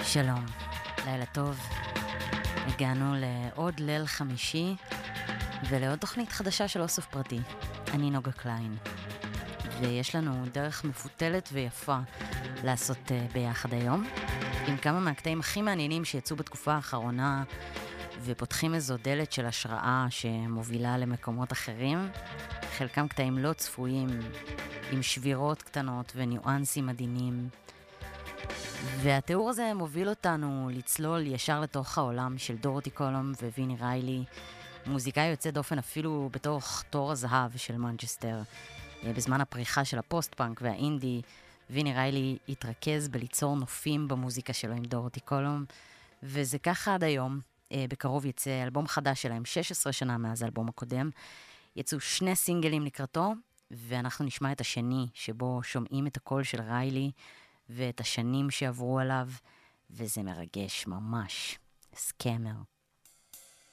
שלום, לילה טוב. הגענו לעוד ליל חמישי ולעוד תוכנית חדשה של אוסף פרטי. אני נוגה קליין, ויש לנו דרך מפותלת ויפה לעשות ביחד היום, עם כמה מהקטעים הכי מעניינים שיצאו בתקופה האחרונה ופותחים איזו דלת של השראה שמובילה למקומות אחרים. חלקם קטעים לא צפויים, עם שבירות קטנות וניואנסים עדינים. והתיאור הזה מוביל אותנו לצלול ישר לתוך העולם של דורותי קולום וויני ריילי, מוזיקאי יוצא דופן אפילו בתוך תור הזהב של מנצ'סטר. בזמן הפריחה של הפוסט-פאנק והאינדי, ויני ריילי התרכז בליצור נופים במוזיקה שלו עם דורותי קולום, וזה ככה עד היום. בקרוב יצא אלבום חדש שלהם, 16 שנה מאז האלבום הקודם. יצאו 2 סינגלים לקראתו, ואנחנו נשמע את השני, שבו שומעים את הקול של ריילי, ואת השנים שעברו עליו, וזה מרגש ממש. סקמר.